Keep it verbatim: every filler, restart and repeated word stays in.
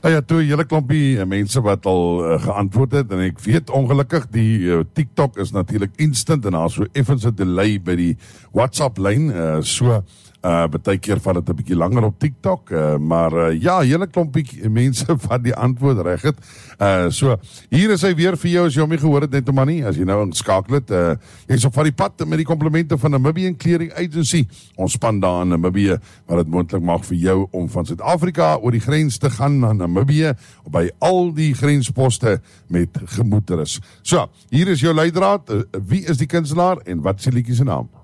Nou ja, toe 'n hele klompie uh, mense wat al uh, geantwoord het, en ek weet ongelukkig, die uh, TikTok is natuurlik instant, en daar is so effens 'n delay by die WhatsApp-lyn, uh, so Uh, baie keer vat het 'n bietjie langer op TikTok, uh, maar uh, ja, hele klompie mense wat die antwoord reg het. Uh, so, hier is hy weer vir jou, as jy hom nie gehoor het net om maar nie, as jy nou ingeskakel het, uh, jy is op van die pad met die komplimente van Namibian Clearing Agency, ons span daar in Namibië, wat het moontlik maak vir jou om van Suid-Afrika oor die grens te gaan na Namibië, by al die grensposte met gemoedsrus. So, hier is jou leidraad, uh, wie is die kunstenaar en wat is die liedjie se naam?